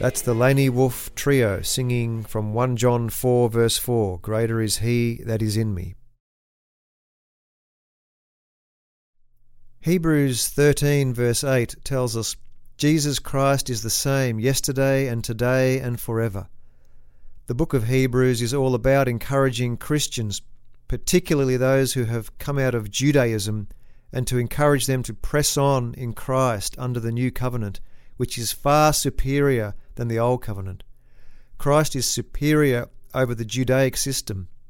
That's the Laney Wolf Trio singing from 1 John 4 verse 4, "Greater is he that is in me." Hebrews 13 verse 8 tells us, "Jesus Christ is the same yesterday and today and forever." The book of Hebrews is all about encouraging Christians, particularly those who have come out of Judaism, and to encourage them to press on in Christ under the new covenant, which is far superior than the old covenant. Christ is superior over the Judaic system,